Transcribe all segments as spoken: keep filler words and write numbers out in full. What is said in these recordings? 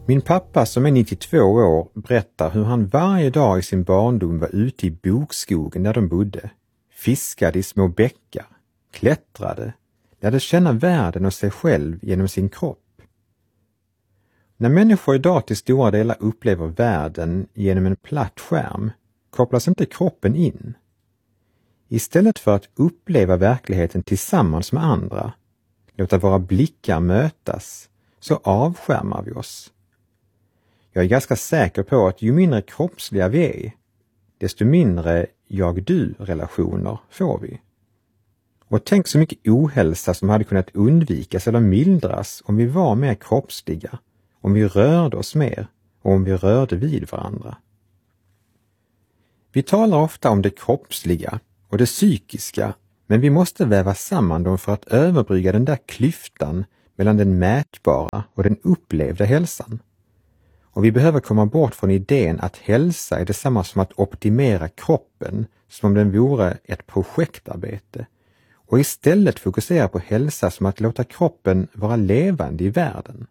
Min pappa som är nittiotvå år berättar hur han varje dag i sin barndom var ute i bokskogen där de bodde, fiskade i små bäckar, klättrade, lärde känna världen och sig själv genom sin kropp. När människor idag till stora delar upplever världen genom en platt skärm kopplas inte kroppen in. Istället för att uppleva verkligheten tillsammans med andra, låta våra blickar mötas, så avskärmar vi oss. Jag är ganska säker på att ju mindre kroppsliga vi är, desto mindre jag-du-relationer får vi. Och tänk så mycket ohälsa som hade kunnat undvikas eller mildras om vi var mer kroppsliga, om vi rörde oss mer och om vi rörde vid varandra. Vi talar ofta om det kroppsliga och det psykiska, men vi måste väva samman dem för att överbrygga den där klyftan mellan den mätbara och den upplevda hälsan. Och vi behöver komma bort från idén att hälsa är detsamma som att optimera kroppen som om den vore ett projektarbete och istället fokusera på hälsa som att låta kroppen vara levande i världen.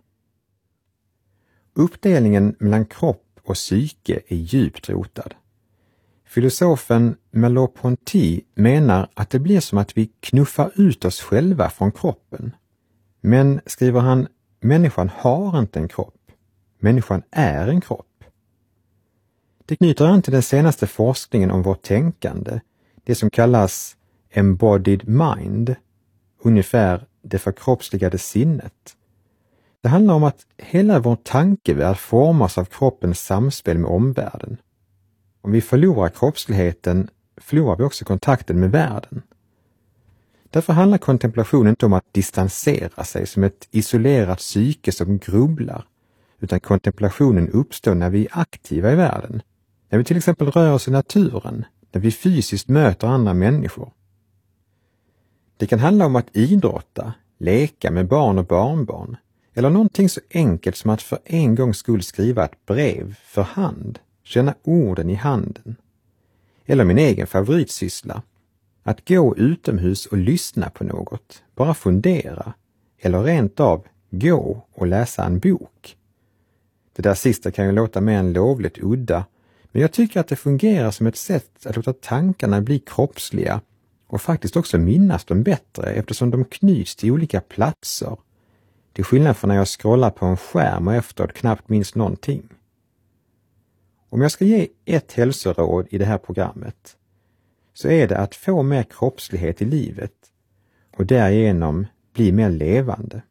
Uppdelningen mellan kropp och psyke är djupt rotad. Filosofen Merleau-Ponty menar att det blir som att vi knuffar ut oss själva från kroppen. Men, skriver han, människan har inte en kropp. Människan är en kropp. Det knyter an till den senaste forskningen om vårt tänkande, det som kallas embodied mind, ungefär det förkroppsligade sinnet. Det handlar om att hela vår tankevärld formas av kroppens samspel med omvärlden. Om vi förlorar kroppsligheten förlorar vi också kontakten med världen. Därför handlar kontemplation inte om att distansera sig som ett isolerat psyke som grubblar, utan kontemplationen uppstår när vi är aktiva i världen, när vi till exempel rör oss i naturen, när vi fysiskt möter andra människor. Det kan handla om att idrotta, leka med barn och barnbarn, eller någonting så enkelt som att för en gångs skull skriva ett brev för hand, känna orden i handen. Eller min egen favoritsyssla, att gå utomhus och lyssna på något, bara fundera, eller rent av gå och läsa en bok. Det där sista kan ju låta mer än lovligt udda, men jag tycker att det fungerar som ett sätt att låta tankarna bli kroppsliga och faktiskt också minnas dem bättre eftersom de knyts till olika platser. Till skillnad från när jag scrollar på en skärm och efteråt knappt minns någonting. Om jag ska ge ett hälsoråd i det här programmet så är det att få mer kroppslighet i livet och därigenom bli mer levande.